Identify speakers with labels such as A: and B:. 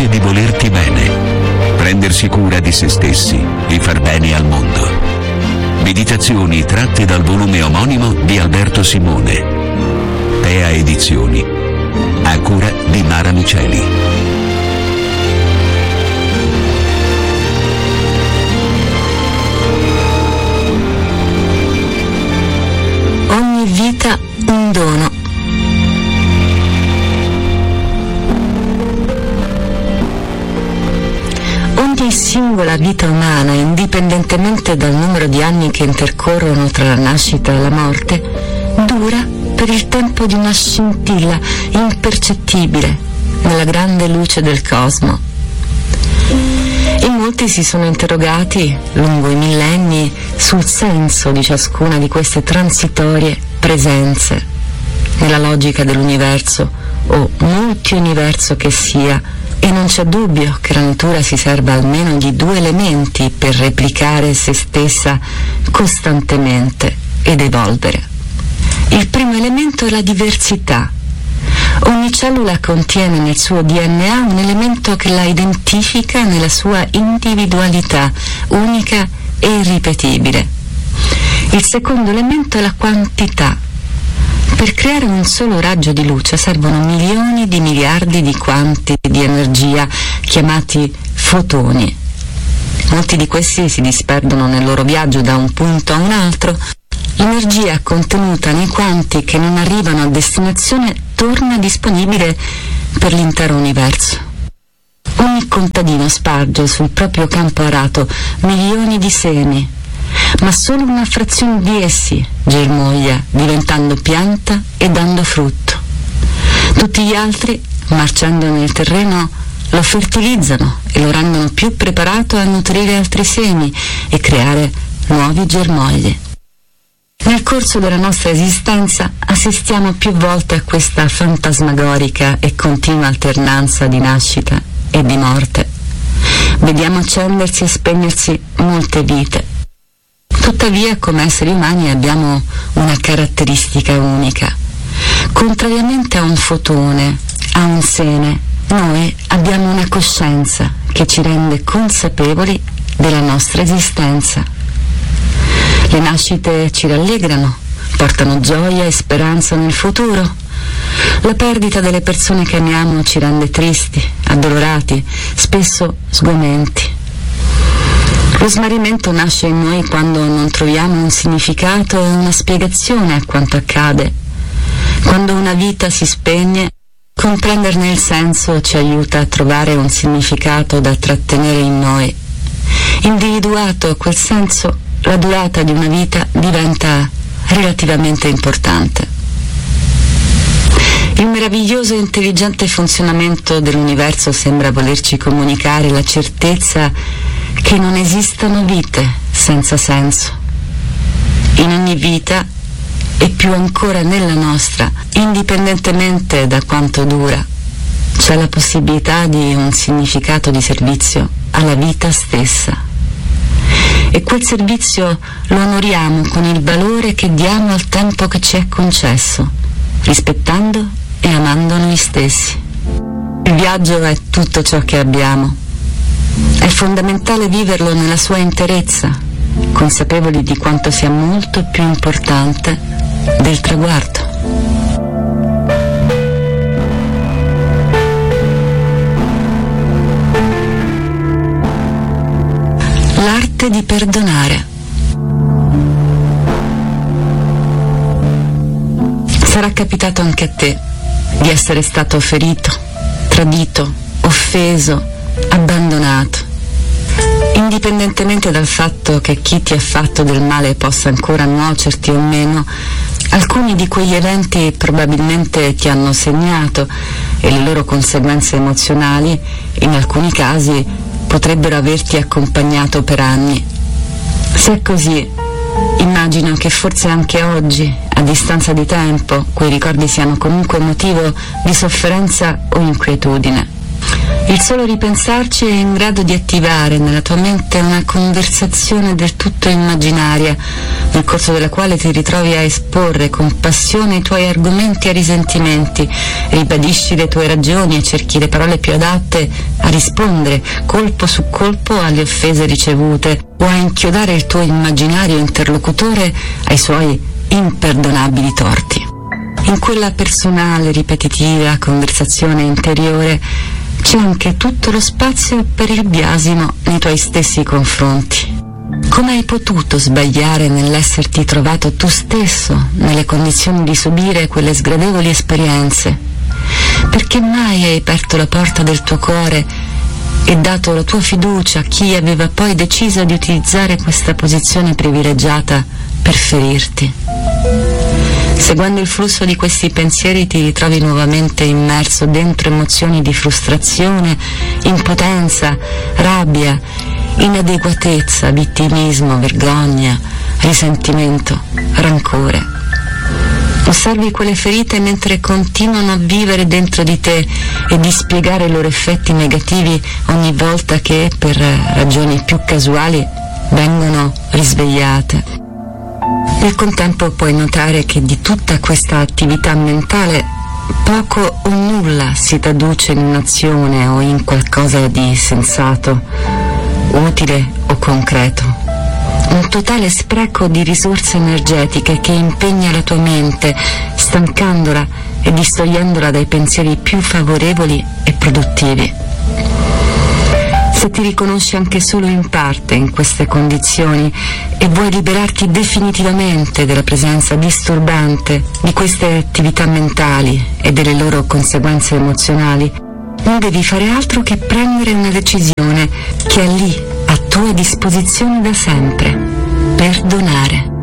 A: e di volerti bene, prendersi cura di se stessi e far bene al mondo. Meditazioni tratte dal volume omonimo di Alberto Simone. Tea Edizioni, a cura di Mara Miceli.
B: Ogni vita un dono. Ogni singola vita umana, indipendentemente dal numero di anni che intercorrono tra la nascita e la morte, dura per il tempo di una scintilla impercettibile nella grande luce del cosmo. E molti si sono interrogati lungo i millenni sul senso di ciascuna di queste transitorie presenze nella logica dell'universo o multiuniverso che sia, e non c'è dubbio che la natura si serva almeno di due elementi per replicare se stessa costantemente ed evolvere. Il primo elemento è la diversità. Ogni cellula contiene nel suo DNA un elemento che la identifica nella sua individualità, unica e irripetibile. Il secondo elemento è la quantità. Per creare un solo raggio di luce servono milioni di miliardi di quanti di energia chiamati fotoni. Molti di questi si disperdono nel loro viaggio da un punto a un altro. L'energia contenuta nei quanti che non arrivano a destinazione torna disponibile per l'intero universo. Ogni contadino sparge sul proprio campo arato milioni di semi, ma solo una frazione di essi germoglia, diventando pianta e dando frutto. Tutti gli altri, marciando nel terreno, lo fertilizzano e lo rendono più preparato a nutrire altri semi e creare nuovi germogli. Nel corso della nostra esistenza assistiamo più volte a questa fantasmagorica e continua alternanza di nascita e di morte. Vediamo accendersi e spegnersi molte vite. Tuttavia, come esseri umani abbiamo una caratteristica unica. Contrariamente a un fotone, a un seme, noi abbiamo una coscienza che ci rende consapevoli della nostra esistenza. Le nascite ci rallegrano, portano gioia e speranza nel futuro. La perdita delle persone che amiamo ci rende tristi, addolorati, spesso sgomenti. Lo smarrimento nasce in noi quando non troviamo un significato e una spiegazione a quanto accade. Quando una vita si spegne, comprenderne il senso ci aiuta a trovare un significato da trattenere in noi. Individuato quel senso, la durata di una vita diventa relativamente importante. Il meraviglioso e intelligente funzionamento dell'universo sembra volerci comunicare la certezza che non esistano vite senza senso. In ogni vita, e più ancora nella nostra, indipendentemente da quanto dura, c'è la possibilità di un significato di servizio alla vita stessa. E quel servizio lo onoriamo con il valore che diamo al tempo che ci è concesso, rispettando e amando noi stessi. Il viaggio è tutto ciò che abbiamo. È fondamentale viverlo nella sua interezza, consapevoli di quanto sia molto più importante del traguardo. L'arte di perdonare. Sarà capitato anche a te di essere stato ferito, tradito, offeso, abbandonato. Indipendentemente dal fatto che chi ti ha fatto del male possa ancora nuocerti o meno, alcuni di quegli eventi probabilmente ti hanno segnato e le loro conseguenze emozionali, in alcuni casi, potrebbero averti accompagnato per anni. Se è così, immagino che forse anche oggi, a distanza di tempo, quei ricordi siano comunque motivo di sofferenza o inquietudine. Il solo ripensarci è in grado di attivare nella tua mente una conversazione del tutto immaginaria, nel corso della quale ti ritrovi a esporre con passione i tuoi argomenti e risentimenti, ribadisci le tue ragioni e cerchi le parole più adatte a rispondere colpo su colpo alle offese ricevute o a inchiodare il tuo immaginario interlocutore ai suoi imperdonabili torti. In quella personale, ripetitiva conversazione interiore c'è anche tutto lo spazio per il biasimo nei tuoi stessi confronti. Come hai potuto sbagliare nell'esserti trovato tu stesso nelle condizioni di subire quelle sgradevoli esperienze? Perché mai hai aperto la porta del tuo cuore e dato la tua fiducia a chi aveva poi deciso di utilizzare questa posizione privilegiata per ferirti? Seguendo il flusso di questi pensieri ti ritrovi nuovamente immerso dentro emozioni di frustrazione, impotenza, rabbia, inadeguatezza, vittimismo, vergogna, risentimento, rancore. Osservi quelle ferite mentre continuano a vivere dentro di te e dispiegare i loro effetti negativi ogni volta che, per ragioni più casuali, vengono risvegliate. Nel contempo puoi notare che di tutta questa attività mentale poco o nulla si traduce in un'azione o in qualcosa di sensato, utile o concreto. Un totale spreco di risorse energetiche che impegna la tua mente, stancandola e distogliendola dai pensieri più favorevoli e produttivi. Se ti riconosci anche solo in parte in queste condizioni e vuoi liberarti definitivamente della presenza disturbante di queste attività mentali e delle loro conseguenze emozionali, non devi fare altro che prendere una decisione che è lì a tua disposizione da sempre: perdonare.